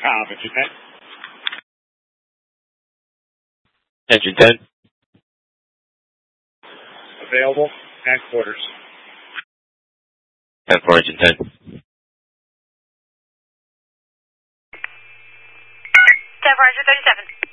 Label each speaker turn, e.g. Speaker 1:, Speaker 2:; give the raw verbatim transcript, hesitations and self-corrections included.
Speaker 1: Cobb, engine ten.
Speaker 2: Engine ten.
Speaker 1: Available at quarters.
Speaker 2: ten for engine ten.
Speaker 3: ten for engine thirty-seven.